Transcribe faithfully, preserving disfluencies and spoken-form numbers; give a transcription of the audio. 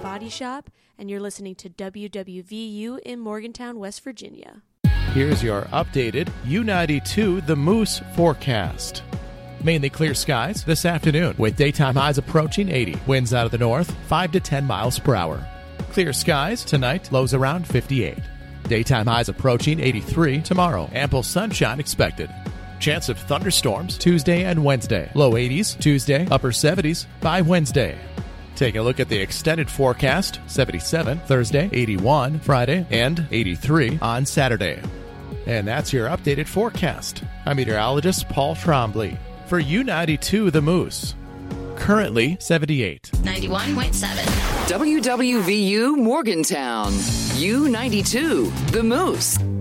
Body Shop, and you're listening to W W V U in Morgantown, West Virginia. Here's your updated U ninety-two The Moose forecast. Mainly clear skies this afternoon with daytime highs approaching eighty. Winds out of the north, five to ten miles per hour. Clear skies tonight, lows around fifty-eight. Daytime highs approaching eighty-three tomorrow. Ample sunshine expected. Chance of thunderstorms Tuesday and Wednesday. Low eighties Tuesday, upper seventies by Wednesday. Take a look at the extended forecast. seventy-seven Thursday, eighty-one Friday, and eighty-three on Saturday. And that's your updated forecast. I'm meteorologist Paul Trombley for U ninety-two The Moose. Currently seventy-eight. ninety-one point seven. W W V U Morgantown. U ninety-two The Moose.